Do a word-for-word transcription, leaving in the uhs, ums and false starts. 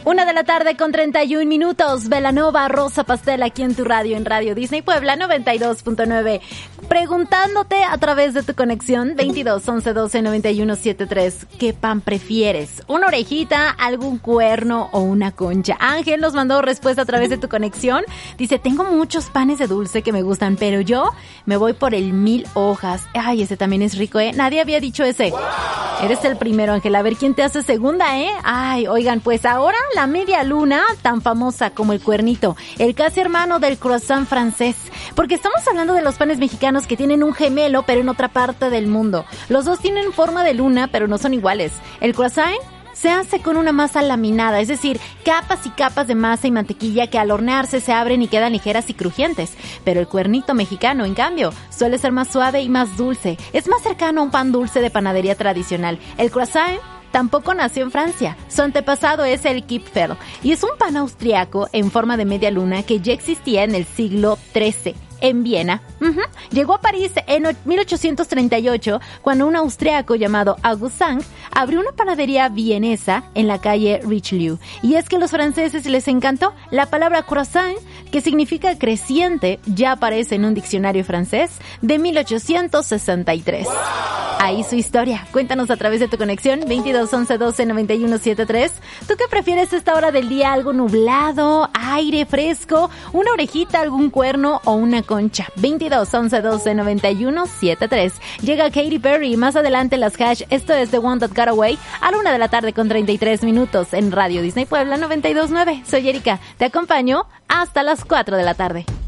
Una de la tarde con treinta y un minutos. Belanova, Rosa Pastel, aquí en tu radio, en Radio Disney Puebla noventa y dos punto nueve. Preguntándote a través de tu conexión veintidós once doce noventa y uno setenta y tres, ¿qué pan prefieres? ¿Una orejita, algún cuerno o una concha? Ángel nos mandó respuesta a través de tu conexión. Dice, tengo muchos panes de dulce que me gustan, pero yo me voy por el mil hojas. Ay, ese también es rico, ¿eh? Nadie había dicho ese. Wow. Eres el primero, Ángel. A ver quién te hace segunda, ¿eh? Ay, oigan, pues ahora la media luna, tan famosa como el cuernito, el casi hermano del croissant francés, porque estamos hablando de los panes mexicanos que tienen un gemelo, pero en otra parte del mundo. Los dos tienen forma de luna, pero no son iguales. El croissant se hace con una masa laminada, es decir, capas y capas de masa y mantequilla que al hornearse se abren y quedan ligeras y crujientes. Pero el cuernito mexicano, en cambio, suele ser más suave y más dulce. Es más cercano a un pan dulce de panadería tradicional. El croissant tampoco nació en Francia. Su antepasado es el Kipferl y es un pan austriaco en forma de media luna que ya existía en el siglo trece. En Viena. Uh-huh. Llegó a París en mil ochocientos treinta y ocho cuando un austriaco llamado August Sank abrió una panadería vienesa en la calle Richelieu. Y es que a los franceses les encantó. La palabra croissant, que significa creciente, ya aparece en un diccionario francés de mil ochocientos sesenta y tres. ¡Wow! Ahí su historia. Cuéntanos a través de tu conexión veintidós once doce noventa y uno setenta y tres. ¿Tú qué prefieres esta hora del día? ¿Algo nublado? ¿Aire fresco? ¿Una orejita? ¿Algún cuerno? ¿O una concha? veintidós once doce noventa y uno setenta y tres. Llega Katy Perry. Más adelante las hash. Esto es The One That Got Away a la una de la tarde con treinta y tres minutos en Radio Disney Puebla noventa y dos punto nueve. Soy Erika. Te acompaño hasta las cuatro de la tarde.